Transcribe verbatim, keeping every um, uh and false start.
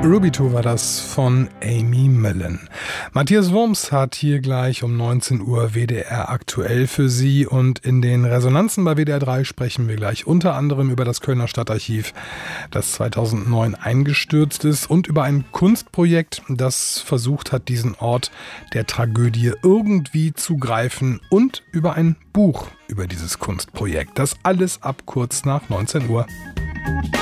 Ruby zwei war das von Amy Millan. Matthias Wurms hat hier gleich um neunzehn Uhr W D R aktuell für Sie, und in den Resonanzen bei W D R drei sprechen wir gleich unter anderem über das Kölner Stadtarchiv, das zweitausendneun eingestürzt ist, und über ein Kunstprojekt, das versucht hat, diesen Ort der Tragödie irgendwie zu greifen, und über ein Buch über dieses Kunstprojekt. Das alles ab kurz nach neunzehn Uhr.